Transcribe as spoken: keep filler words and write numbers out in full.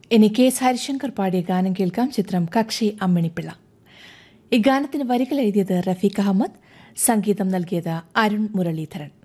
ഇനി K S Harishankar പാടിയ ഗാനം കേൾക്കാം. ചിത്രം കക്ഷി അമ്മിണിപ്പിള്ള. ഈ ഗാനത്തിന് വരികൾ എഴുതിയത് റഫീഖ് അഹമ്മദ്, സംഗീതം നൽകിയത് അരുൺ മുരളീധരൻ.